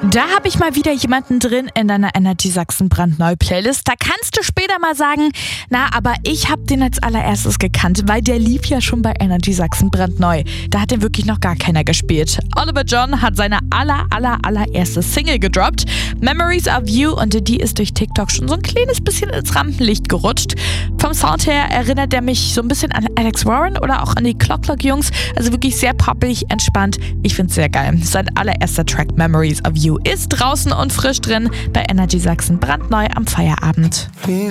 Da habe ich mal wieder jemanden drin in deiner Energy Sachsen brandneu Playlist. Da kannst du später mal sagen, aber ich habe den als allererstes gekannt, weil der lief ja schon bei Energy Sachsen brandneu. Da hat den wirklich noch gar keiner gespielt. Oliver John hat seine allererste Single gedroppt, Memories of You, und die ist durch TikTok schon so ein kleines bisschen ins Rampenlicht gerutscht. Vom Sound her erinnert er mich so ein bisschen an Alex Warren oder auch an die Clock Clock Jungs. Also wirklich sehr poppig, entspannt. Ich finde es sehr geil. Sein allererster Track Memories of You ist draußen und frisch drin bei Energy Sachsen brandneu am Feierabend.